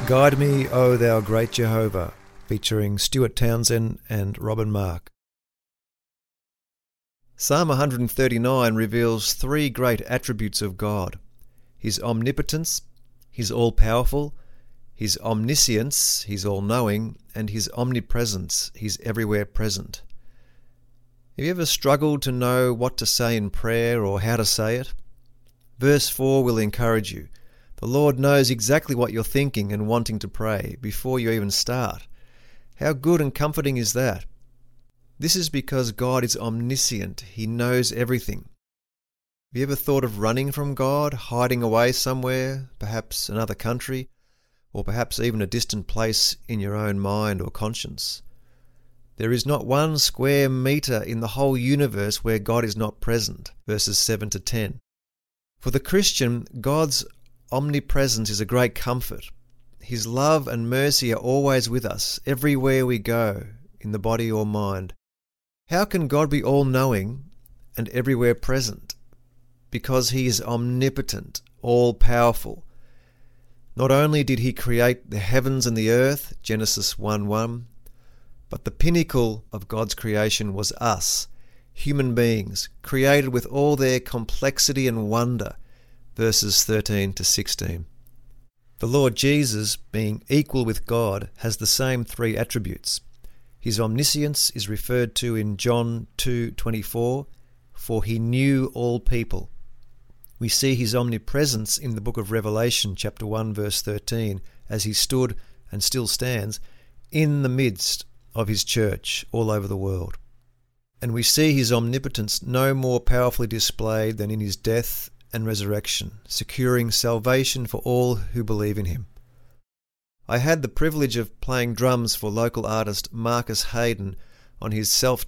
Guide Me, O Thou Great Jehovah, featuring Stuart Townsend and Robin Mark. Psalm 139 reveals three great attributes of God: His omnipotence, His all-powerful, His omniscience, His all-knowing, and His omnipresence, He's everywhere present. Have you ever struggled to know what to say in prayer or how to say it? Verse 4 will encourage you. The Lord knows exactly what you're thinking and wanting to pray before you even start. How good and comforting is that? This is because God is omniscient. He knows everything. Have you ever thought of running from God, hiding away somewhere, perhaps another country, or perhaps even a distant place in your own mind or conscience? There is not 1 square metre in the whole universe where God is not present, verses 7 to 10. For the Christian, God's omnipresence is a great comfort. His love and mercy are always with us, everywhere we go, in the body or mind. How can God be all-knowing and everywhere present? Because He is omnipotent, all-powerful. Not only did He create the heavens and the earth, Genesis 1:1, but the pinnacle of God's creation was us, human beings, created with all their complexity and wonder, verses 13 to 16. The Lord Jesus, being equal with God, has the same three attributes. His omniscience is referred to in John 2:24, for He knew all people. We see His omnipresence in the book of Revelation, chapter 1, verse 13, as He stood, and still stands, in the midst of His church all over the world. And we see His omnipotence no more powerfully displayed than in His death and resurrection, securing salvation for all who believe in Him. I had the privilege of playing drums for local artist Marcus Hayden on his